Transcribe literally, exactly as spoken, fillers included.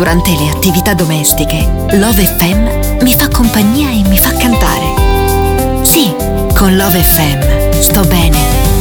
durante le attività domestiche, Love F M mi fa compagnia e mi fa cantare. Sì, con Love F M sto bene.